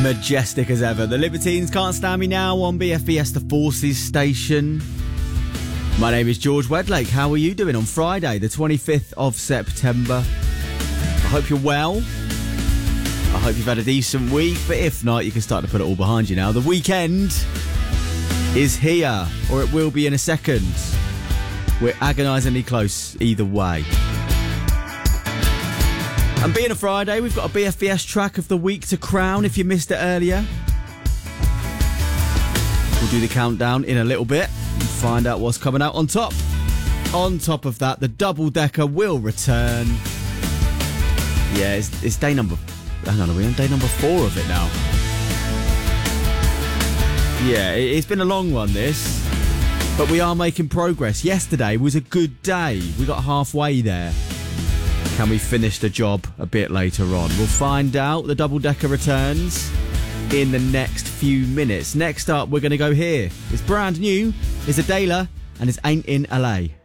Majestic as ever. The Libertines Can't Stand Me Now on BFBS The Forces station. My name is George Wedlake. How are you doing on Friday, the 25th of September? I hope you're well. I hope you've had a decent week, but if not, you can start to put it all behind you now. The weekend is here, or it will be in a second. We're agonisingly close either way. And being a Friday, we've got a BFBS track of the week to crown if you missed it earlier. We'll do the countdown in a little bit and find out what's coming out on top. On top of that, the double decker will return. Yeah, it's day number... Hang on, are we on day number 4 of it now? Yeah, it's been a long one, this. But we are making progress. Yesterday was a good day. We got halfway there. Can we finish the job a bit later on? We'll find out. The double-decker returns in the next few minutes. Next up, we're going to go here. It's brand new. It's Adela, and it's Ain't in LA.